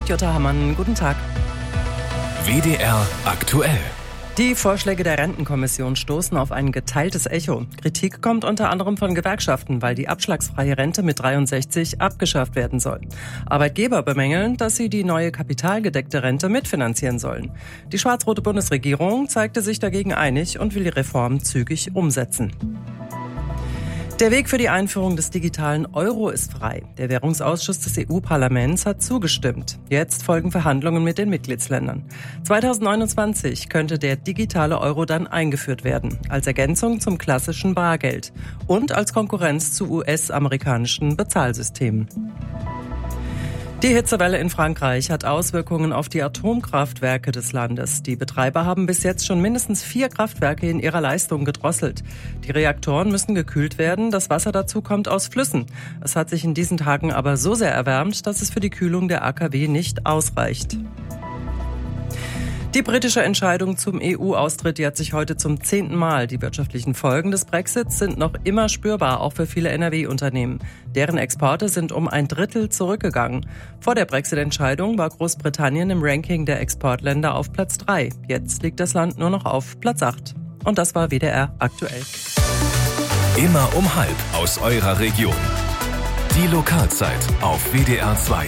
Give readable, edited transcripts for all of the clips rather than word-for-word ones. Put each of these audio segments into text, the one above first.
mit Jutta Hammann. Guten Tag. WDR aktuell. Die Vorschläge der Rentenkommission stoßen auf ein geteiltes Echo. Kritik kommt unter anderem von Gewerkschaften, weil die abschlagsfreie Rente mit 63 abgeschafft werden soll. Arbeitgeber bemängeln, dass sie die neue kapitalgedeckte Rente mitfinanzieren sollen. Die schwarz-rote Bundesregierung zeigte sich dagegen einig und will die Reform zügig umsetzen. Der Weg für die Einführung des digitalen Euro ist frei. Der Währungsausschuss des EU-Parlaments hat zugestimmt. Jetzt folgen Verhandlungen mit den Mitgliedsländern. 2029 könnte der digitale Euro dann eingeführt werden, als Ergänzung zum klassischen Bargeld und als Konkurrenz zu US-amerikanischen Bezahlsystemen. Die Hitzewelle in Frankreich hat Auswirkungen auf die Atomkraftwerke des Landes. Die Betreiber haben bis jetzt schon mindestens 4 Kraftwerke in ihrer Leistung gedrosselt. Die Reaktoren müssen gekühlt werden. Das Wasser dazu kommt aus Flüssen. Es hat sich in diesen Tagen aber so sehr erwärmt, dass es für die Kühlung der AKW nicht ausreicht. Die britische Entscheidung zum EU-Austritt jährt sich heute zum 10. Mal. Die wirtschaftlichen Folgen des Brexits sind noch immer spürbar, auch für viele NRW-Unternehmen. Deren Exporte sind um 1/3 zurückgegangen. Vor der Brexit-Entscheidung war Großbritannien im Ranking der Exportländer auf Platz 3. Jetzt liegt das Land nur noch auf Platz 8. Und das war WDR aktuell. Immer um 12:30 aus eurer Region. Die Lokalzeit auf WDR 2.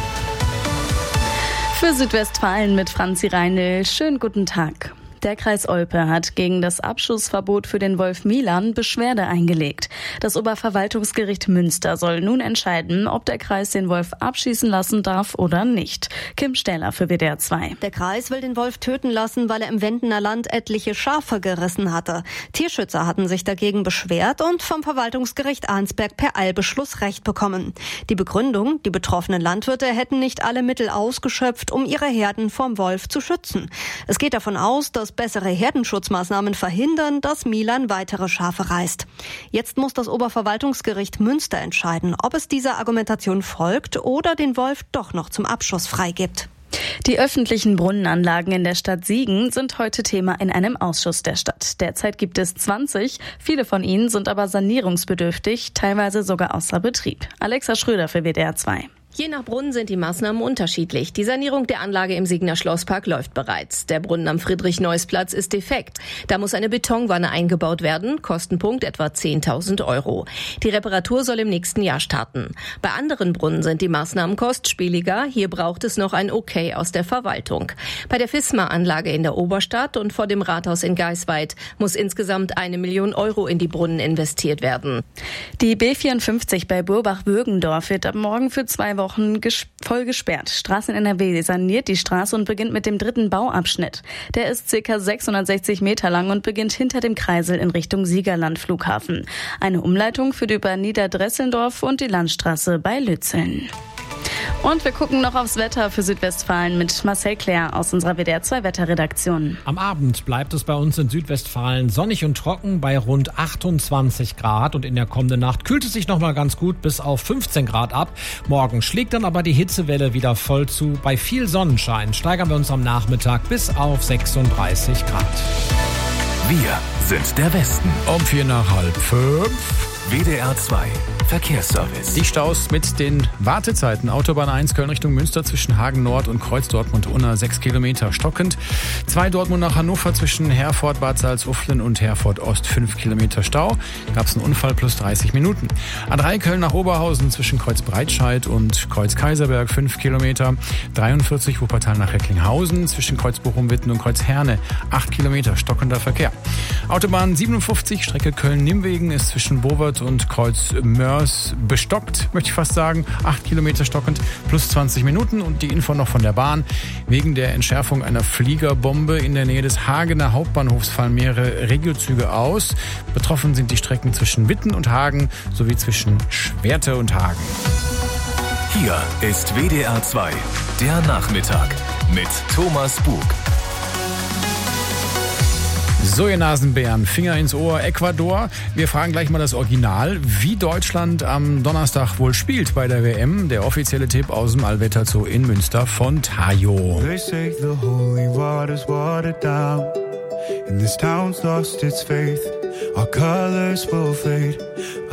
Für Südwestfalen mit Franzi Reinl. Schönen guten Tag. Der Kreis Olpe hat gegen das Abschussverbot für den Wolf Milan Beschwerde eingelegt. Das Oberverwaltungsgericht Münster soll nun entscheiden, ob der Kreis den Wolf abschießen lassen darf oder nicht. Kim Stähler für WDR 2. Der Kreis will den Wolf töten lassen, weil er im Wendener Land etliche Schafe gerissen hatte. Tierschützer hatten sich dagegen beschwert und vom Verwaltungsgericht Arnsberg per Eilbeschluss Recht bekommen. Die Begründung, die betroffenen Landwirte hätten nicht alle Mittel ausgeschöpft, um ihre Herden vom Wolf zu schützen. Es geht davon aus, dass bessere Herdenschutzmaßnahmen verhindern, dass Milan weitere Schafe reißt. Jetzt muss das Oberverwaltungsgericht Münster entscheiden, ob es dieser Argumentation folgt oder den Wolf doch noch zum Abschuss freigibt. Die öffentlichen Brunnenanlagen in der Stadt Siegen sind heute Thema in einem Ausschuss der Stadt. Derzeit gibt es 20, viele von ihnen sind aber sanierungsbedürftig, teilweise sogar außer Betrieb. Alexa Schröder für WDR 2. Je nach Brunnen sind die Maßnahmen unterschiedlich. Die Sanierung der Anlage im Siegener Schlosspark läuft bereits. Der Brunnen am Friedrich-Neuss-Platz ist defekt. Da muss eine Betonwanne eingebaut werden. Kostenpunkt etwa 10.000 €. Die Reparatur soll im nächsten Jahr starten. Bei anderen Brunnen sind die Maßnahmen kostspieliger. Hier braucht es noch ein Okay aus der Verwaltung. Bei der FISMA-Anlage in der Oberstadt und vor dem Rathaus in Geisweid muss insgesamt 1 Million € in die Brunnen investiert werden. Die B54 bei Burbach-Würgendorf wird ab morgen für 2 Wochen voll gesperrt. Straßen NRW saniert die Straße und beginnt mit dem 3. Bauabschnitt. Der ist ca. 660 Meter lang und beginnt hinter dem Kreisel in Richtung Siegerland Flughafen. Eine Umleitung führt über Niederdressendorf und die Landstraße bei Lützeln. Und wir gucken noch aufs Wetter für Südwestfalen mit Marcel Claire aus unserer WDR 2 Wetterredaktion. Am Abend bleibt es bei uns in Südwestfalen sonnig und trocken bei rund 28 Grad. Und in der kommenden Nacht kühlt es sich noch mal ganz gut bis auf 15 Grad ab. Morgen schlägt dann aber die Hitzewelle wieder voll zu. Bei viel Sonnenschein steigern wir uns am Nachmittag bis auf 36 Grad. Wir sind der Westen. Um 4:45. WDR 2 Verkehrsservice. Die Staus mit den Wartezeiten. Autobahn 1 Köln Richtung Münster zwischen Hagen Nord und Kreuz Dortmund-Unna 6 Kilometer stockend. 2 Dortmund nach Hannover zwischen Herford, Bad Salzuflen und Herford Ost 5 Kilometer Stau. Gab es einen Unfall plus 30 Minuten. A3 Köln nach Oberhausen zwischen Kreuz Breitscheid und Kreuz Kaiserberg 5 Kilometer. 43 Wuppertal nach Recklinghausen zwischen Kreuz Bochum-Witten und Kreuz Herne 8 Kilometer stockender Verkehr. Autobahn 57 Strecke Köln-Nimwegen ist zwischen Bovert und Kreuz Mörs bestockt, möchte ich fast sagen. 8 Kilometer stockend plus 20 Minuten. Und die Info noch von der Bahn. Wegen der Entschärfung einer Fliegerbombe in der Nähe des Hagener Hauptbahnhofs fallen mehrere Regiozüge aus. Betroffen sind die Strecken zwischen Witten und Hagen sowie zwischen Schwerte und Hagen. Hier ist WDR 2, der Nachmittag mit Thomas Bug. So, ihr Nasenbären, Finger ins Ohr, Ecuador. Wir fragen gleich mal das Original, wie Deutschland am Donnerstag wohl spielt bei der WM. Der offizielle Tipp aus dem Allwetter Zoo in Münster von Tayo. They say the holy water's watered down, and this town's lost its faith. Our colors will fade.